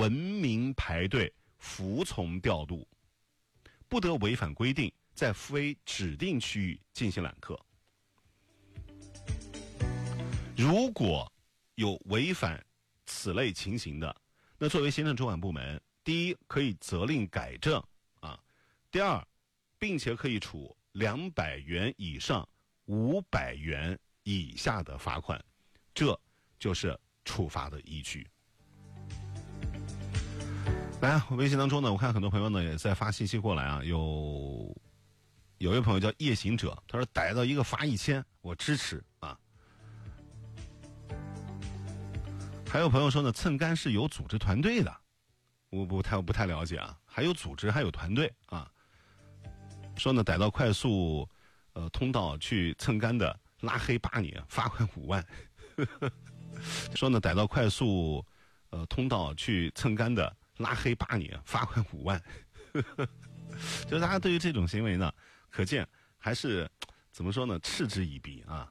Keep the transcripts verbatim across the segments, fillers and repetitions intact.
文明排队，服从调度，不得违反规定在非指定区域进行揽客。如果有违反此类情形的，那作为行政主管部门，第一可以责令改正啊，第二，并且可以处两百元以上五百元以下的罚款，这就是处罚的依据。来，微信当中呢，我看很多朋友呢也在发信息过来啊，有有一位朋友叫夜行者，他说逮到一个罚一千，我支持啊。还有朋友说呢，蹭干是有组织团队的，我不太我不太了解啊，还有组织还有团队啊。说呢，逮到快速呃通道去蹭干的，拉黑八年，罚款五万。说呢，逮到快速呃通道去蹭干的，拉黑八年，罚款五万。就是大家对于这种行为呢，可见还是怎么说呢，嗤之以鼻啊。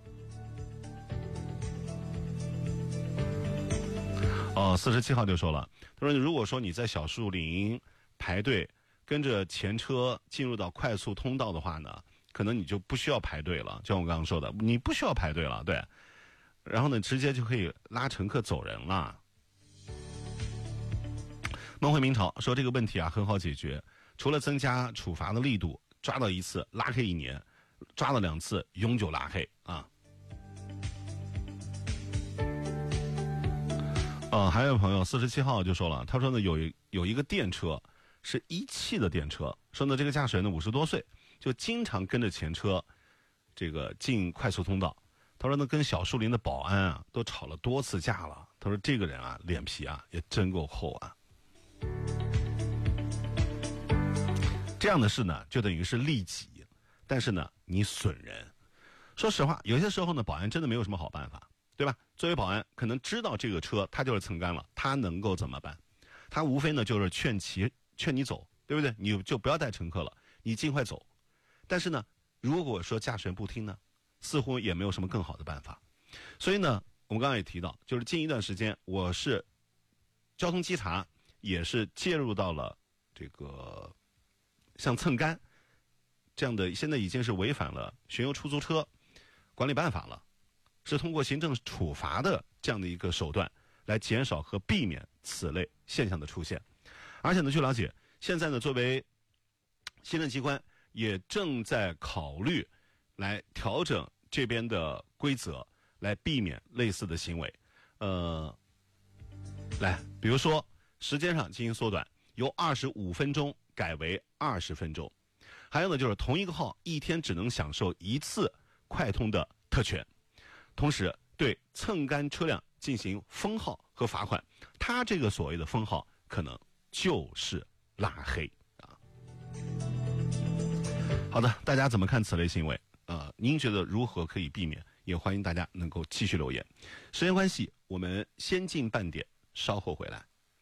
哦，四十七号就说了，他说如果说你在小树林排队，跟着前车进入到快速通道的话呢，可能你就不需要排队了，就像我刚刚说的，你不需要排队了，对。然后呢，直接就可以拉乘客走人了。梦回明朝说这个问题啊很好解决，除了增加处罚的力度，抓到一次拉黑一年，抓到两次永久拉黑啊。呃，还有朋友四十七号就说了，他说呢有有一个电车是一汽的电车，说呢这个驾驶员呢五十多岁，就经常跟着前车这个进快速通道。他说呢跟小树林的保安啊都吵了多次架了。他说这个人啊脸皮啊也真够厚啊。这样的事呢就等于是利己，但是呢你损人。说实话，有些时候呢保安真的没有什么好办法，对吧？作为保安可能知道这个车他就是蹭干了，他能够怎么办？他无非呢就是劝其劝你走，对不对？你就不要带乘客了，你尽快走。但是呢如果说驾驶员不听呢，似乎也没有什么更好的办法。所以呢我们刚刚也提到，就是近一段时间我是交通稽查也是介入到了这个像蹭干这样的，现在已经是违反了巡游出租车管理办法了，是通过行政处罚的这样的一个手段来减少和避免此类现象的出现。而且呢据了解，现在呢作为行政机关也正在考虑来调整这边的规则，来避免类似的行为。呃，来，比如说时间上进行缩短，由二十五分钟改为二十分钟。还有呢，就是同一个号一天只能享受一次快通的特权。同时，对蹭干车辆进行封号和罚款。他这个所谓的封号，可能就是拉黑啊。好的，大家怎么看此类行为？呃，您觉得如何可以避免？也欢迎大家能够继续留言。时间关系，我们先进半点，稍后回来。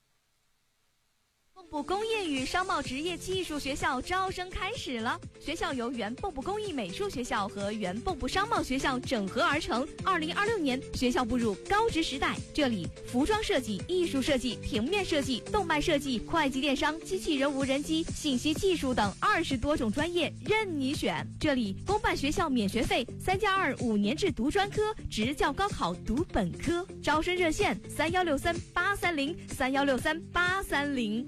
蚌埠工业与商贸职业技术学校招生开始了，学校由原蚌埠工艺美术学校和原蚌埠商贸学校整合而成。二零二六年，学校步入高职时代，这里服装设计、艺术设计、平面设计、动漫设计、会计电商、机器人无人机、信息技术等二十多种专业任你选。这里公办学校免学费，三加二五年制读专科，职教高考读本科。招生热线：三幺六三八三零三幺六三八三零。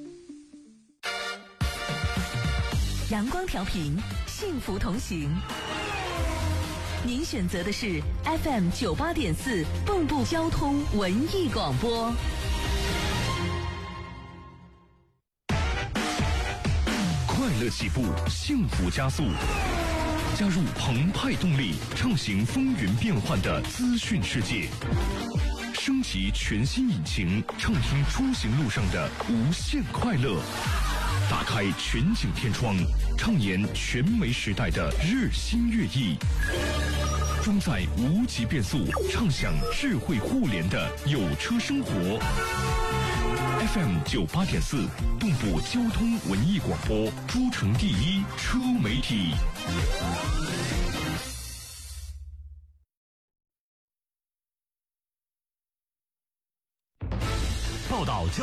阳光调频，幸福同行。您选择的是 F M 九八点四蚌埠交通文艺广播。 快乐起步，幸福加速。加入澎湃动力，畅行风云变幻的资讯世界。升级全新引擎，畅听出行路上的无限快乐。打开全景天窗，畅言全媒时代的日新月异。装载无极变速，畅享智慧互联的有车生活。F M 九八点四，蚌埠交通文艺广播，诸城第一车媒体。